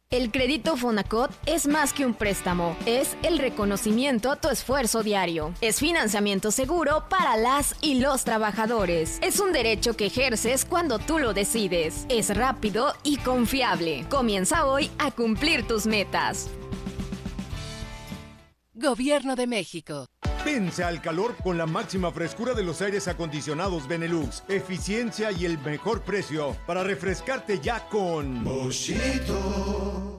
El crédito Fonacot es más que un préstamo, es el reconocimiento a tu esfuerzo diario. Es financiamiento seguro para las y los trabajadores. Es un derecho que ejerces cuando tú lo decides. Es rápido y confiable. Comienza hoy a cumplir tus metas. Gobierno de México. Vence al calor con la máxima frescura de los aires acondicionados Benelux, eficiencia y el mejor precio para refrescarte ya con Boschito.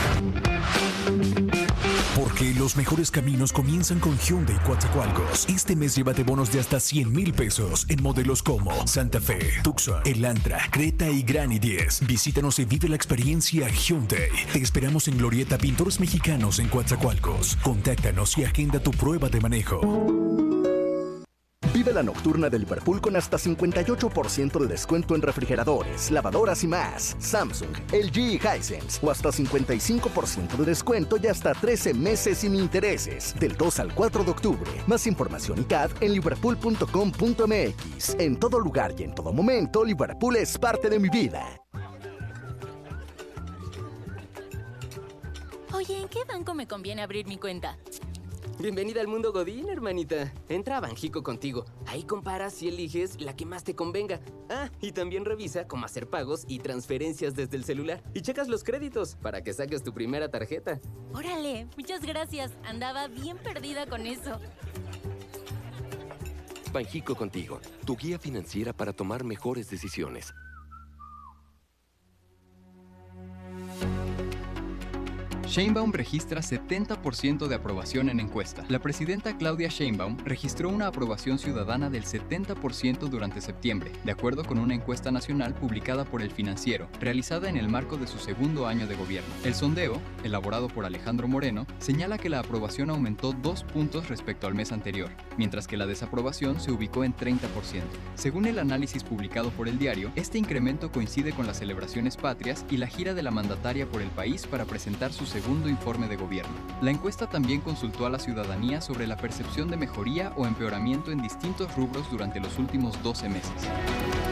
Porque los mejores caminos comienzan con Hyundai Coatzacoalcos. Este mes llévate bonos de hasta 100,000 pesos en modelos como Santa Fe, Tucson, Elantra, Creta y Gran i10. Visítanos y vive la experiencia Hyundai. Te esperamos en Glorieta Pintores Mexicanos en Coatzacoalcos. Contáctanos y agenda tu prueba de manejo. Vive la nocturna de Liverpool con hasta 58% de descuento en refrigeradores, lavadoras y más. Samsung, LG y Hisense. O hasta 55% de descuento y hasta 13 meses sin intereses. Del 2 al 4 de octubre. Más información y CAD en liverpool.com.mx. En todo lugar y en todo momento, Liverpool es parte de mi vida. Oye, ¿en qué banco me conviene abrir mi cuenta? Bienvenida al mundo Godín, hermanita. Entra a Banjico contigo. Ahí comparas y eliges la que más te convenga. Ah, y también revisa cómo hacer pagos y transferencias desde el celular. Y checas los créditos para que saques tu primera tarjeta. Órale, muchas gracias. Andaba bien perdida con eso. Banjico contigo, tu guía financiera para tomar mejores decisiones. Sheinbaum registra 70% de aprobación en encuesta. La presidenta Claudia Sheinbaum registró una aprobación ciudadana del 70% durante septiembre, de acuerdo con una encuesta nacional publicada por El Financiero, realizada en el marco de su segundo año de gobierno. El sondeo, elaborado por Alejandro Moreno, señala que la aprobación aumentó 2 puntos respecto al mes anterior, mientras que la desaprobación se ubicó en 30%. Según el análisis publicado por El Diario, este incremento coincide con las celebraciones patrias y la gira de la mandataria por el país para presentar su segundo informe de gobierno. La encuesta también consultó a la ciudadanía sobre la percepción de mejoría o empeoramiento en distintos rubros durante los últimos 12 meses.